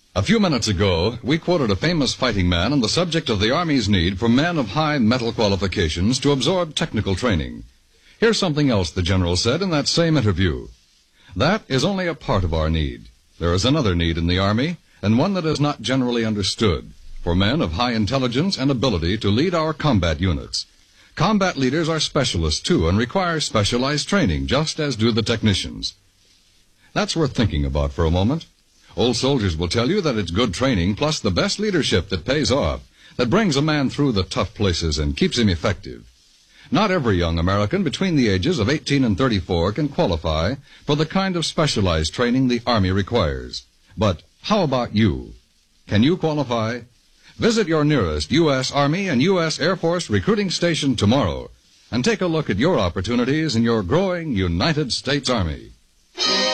A few minutes ago, we quoted a famous fighting man on the subject of the Army's need for men of high mental qualifications to absorb technical training. Here's something else the General said in that same interview. That is only a part of our need. There is another need in the Army, and one that is not generally understood, for men of high intelligence and ability to lead our combat units. Combat leaders are specialists, too, and require specialized training, just as do the technicians. That's worth thinking about for a moment. Old soldiers will tell you that it's good training plus the best leadership that pays off, that brings a man through the tough places and keeps him effective. Not every young American between the ages of 18 and 34 can qualify for the kind of specialized training the Army requires. But how about you? Can you qualify? Visit your nearest U.S. Army and U.S. Air Force recruiting station tomorrow and take a look at your opportunities in your growing United States Army.